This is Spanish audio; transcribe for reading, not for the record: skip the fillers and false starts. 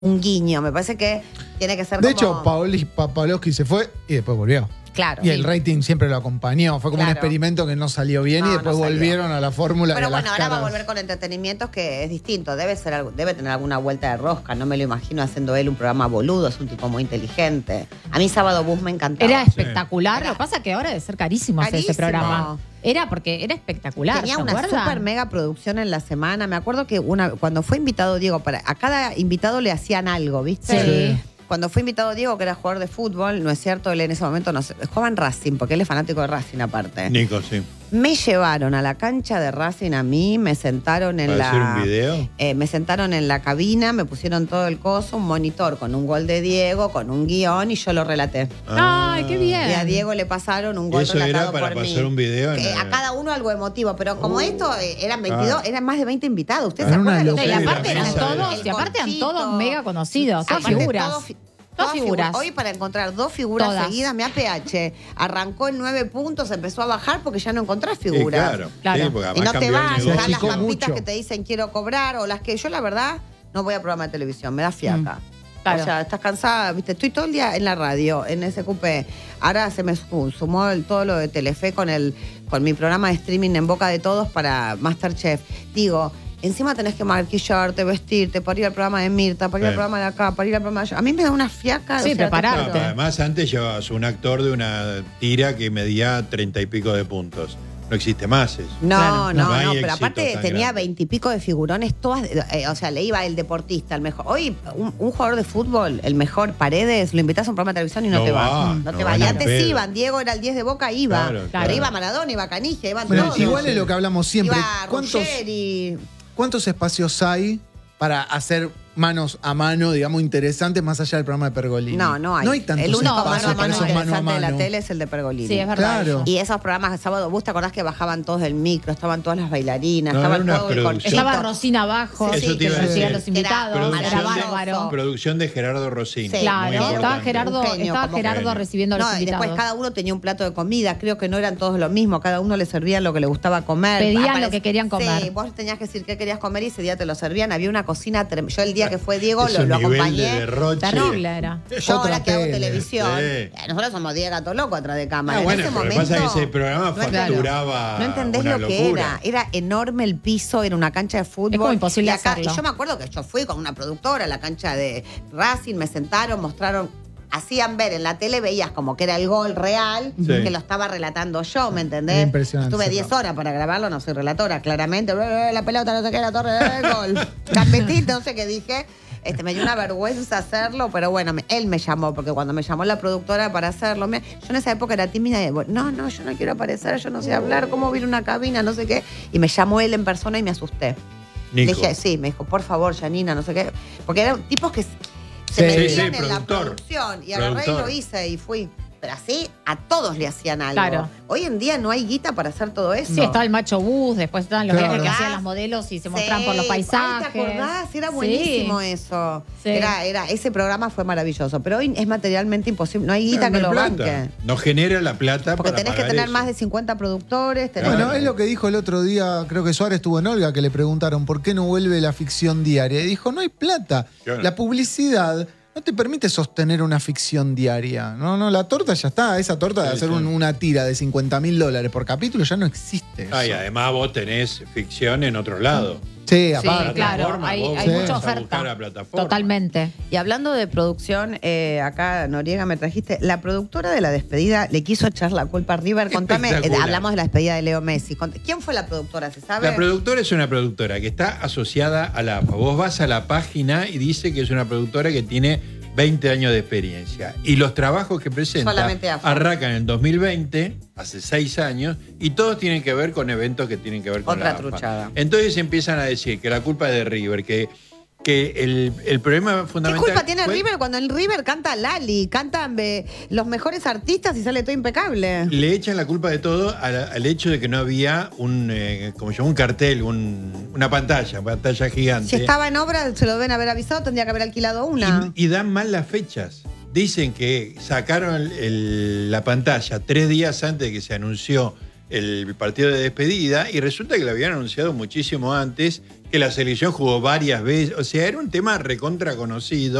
un guiño. Me parece que tiene que ser De como... hecho, Pavlovsky se fue y después volvió. Claro. Y el rating siempre lo acompañó. Fue como un experimento que no salió bien y después volvieron a la fórmula. Pero y a bueno, las ahora va a caras. volver con entretenimientos que es distinto. Debe tener alguna vuelta de rosca. No me lo imagino haciendo él un programa boludo. Es un tipo muy inteligente. A mí Sábado Bus me encantaba. Era espectacular. Sí. Lo que pasa es que ahora debe ser carísimo hacer ese Carísimo. programa. Era porque era espectacular. Tenía ¿se una acuerdan? super mega producción en la semana. Me acuerdo que cuando fue invitado Diego, a cada invitado le hacían algo, ¿viste? Sí. Cuando fue invitado Diego, que era jugador de fútbol, no es cierto, él en ese momento no jugaba en Racing, porque él es fanático de Racing aparte. Nico, sí. Me llevaron a la cancha de Racing a mí, me sentaron en ¿Para hacer un video? Me sentaron en la cabina, me pusieron todo el coso, un monitor con un gol de Diego, con un guión, y yo lo relaté. Ay, qué bien. Y a Diego le pasaron un gol ¿Y eso relatado era para por mí. pasar un video? A cada uno algo emotivo, pero como esto eran 22, Claro. eran más de 20 invitados. ¿Ustedes Era se una acuerdan? Sí, y locura. aparte eran El todos, y aparte eran Conchito. todos mega conocidos, todas Aparte, figuras. todas figuras. Hoy para encontrar dos figuras Todas. seguidas, mi APH arrancó en 9 puntos, empezó a bajar porque ya no encontrás figuras. Claro. Sí, porque Y además no te cambió el vas, negocio. están las achicó papitas mucho. que te dicen quiero cobrar, o las que yo la verdad no voy a programa de televisión, me da fiaca. Claro. O sea, estás cansada, viste, estoy todo el día en la radio, en SQP. Ahora se me sumó todo lo de Telefe con mi programa de streaming en boca de todos para Masterchef. Digo, encima tenés que maquillarte, vestirte, para ir al programa de Mirta, para ir al Sí. programa de acá, para ir al programa de allá. A mí me da una fiaca. Sí, te prepararte. No, juro. pero además antes llevabas un actor de una tira que medía 30 y pico de puntos. No existe más eso. No, Claro. no, No hay no, pero éxito aparte tan tenía grande. 20 y pico de figurones, todas, o sea, le iba el deportista, el mejor. Hoy, un jugador de fútbol, el mejor, Paredes, lo invitas a un programa de televisión y no, No te va, va. no No te va va. Y ni en antes pedo. iban, Diego era el 10 de Boca, iba. Claro, claro. Pero iba Maradona, iba Canigia, iban Bueno, todos. igual es lo que hablamos siempre. Iba ¿Cuántos, Ruggeri. ¿Cuántos espacios hay para hacer manos a mano, digamos, interesantes más allá del programa de Pergolini? No, no hay. No hay tantos el único espacios mano a para mano esos interesante mano a de la mano. tele es el de Pergolini. Sí, es verdad. Claro. Y esos programas de Sábado Bus, ¿te acordás que bajaban todos del micro? Estaban todas las bailarinas, No, estaba era una todo el producción. conchito. Estaba Rosina abajo, Eso te que iba a recibía a decir. los invitados, Era era maravilloso. bárbaro. Producción de Gerardo Rossini. Sí, Claro, muy estaba importante. Gerardo, Un genio, estaba como Gerardo genio. recibiendo a los No, y invitados. después cada uno tenía un plato de comida. Creo que no eran todos lo mismo. Cada uno le servían lo que le gustaba comer. Pedían lo que querían comer. Sí, vos tenías que decir qué querías comer y ese día te lo servían. Había una cocina tremenda. Yo el día que fue Diego Es un lo nivel acompañé. de derroche. Terrible era. Yo Otra ahora que hago tele. televisión, Sí. nosotros somos 10 gatos locos atrás de cámara. Ah, bueno, en ese pero lo que momento, pasa es que ese programa facturaba no entendés una lo que locura. era. Era enorme el piso, era una cancha de fútbol. Es como imposible y acá, hacerlo. Y yo me acuerdo que yo fui con una productora a la cancha de Racing, me sentaron, mostraron, hacían ver en la tele, veías como que era el gol real, Sí. que lo estaba relatando yo, ¿me entendés? Era impresionante Estuve ese 10 programa. horas para grabarlo, no soy relatora, claramente. La pelota, no sé qué, la torre, gol. Campetito, no sé qué dije. Me dio una vergüenza hacerlo, pero bueno, él me llamó, porque cuando me llamó la productora para hacerlo, yo en esa época era tímida y no, yo no quiero aparecer, yo no sé hablar, cómo ir a una cabina, no sé qué. Y me llamó él en persona y me asusté. Le Nico. dije, sí, me dijo, por favor, Janina, no sé qué. Porque eran tipos que se Sí, metían sí, en la productor. producción. Y agarré y Productor. lo hice y fui. Pero así a todos le hacían algo. Claro. Hoy en día no hay guita para hacer todo eso. Sí, estaba el macho bus, después estaban los Claro. viajes que hacían las modelos y se mostraban por los paisajes. Ay, ¿te acordás? Era Sí. buenísimo eso. Sí. Ese programa fue maravilloso. Pero hoy es materialmente imposible. No hay guita No que hay lo plata. banque. No genera la plata Porque para tenés que pagar tener eso. más de 50 productores. tenés Bueno, que- es lo que dijo el otro día, creo que Suárez estuvo en Olga, que le preguntaron por qué no vuelve la ficción diaria. Y dijo, no hay plata. Claro. La publicidad no te permite sostener una ficción diaria. No, la torta ya está. Esa torta de Sí, hacer sí. una tira de $50.000 por capítulo ya no existe. Ah, y eso. además vos tenés ficción en otro lado. Sí, Sí, aparte. claro, Plataforma, hay vos Sí. mucha vas a buscar oferta. la plataforma. Totalmente. Y hablando de producción, acá Noriega me trajiste, la productora de la despedida le quiso echar la culpa a River. Contame, Espectacular. hablamos de la despedida de Leo Messi. ¿Quién fue la productora? ¿Se sabe? La productora es una productora que está asociada a la AFA. Vos vas a la página y dice que es una productora que tiene 20 años de experiencia. Y los trabajos que presenta Solamente AFA. arrancan en el 2020, hace 6 años, y todos tienen que ver con eventos que tienen que ver con Otra la AFA. truchada. Entonces empiezan a decir que la culpa es de River, que el problema ¿Qué fundamental... culpa tiene fue- River cuando en River canta Lali, cantan los mejores artistas y sale todo impecable? Le echan la culpa de todo al hecho de que no había un cartel, una pantalla gigante. Si estaba en obra, se lo deben haber avisado, tendría que haber alquilado una. Y dan mal las fechas. Dicen que sacaron la pantalla 3 días antes de que se anunció el partido de despedida y resulta que lo habían anunciado muchísimo antes que la selección jugó varias veces. O sea, era un tema recontra conocido.